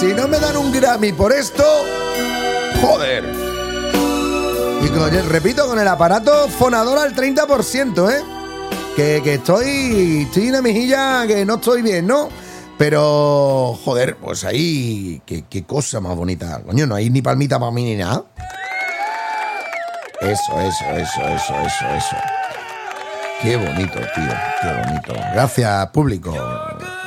Si no me dan un Grammy por esto, joder. Y repito, con el aparato fonador al 30%, ¿eh? Que estoy en una mejilla que no estoy bien, ¿no? Pero, joder, pues ahí, qué cosa más bonita. Coño, no hay ni palmita para mí ni nada. Eso. Qué bonito, tío, qué bonito. Gracias, público.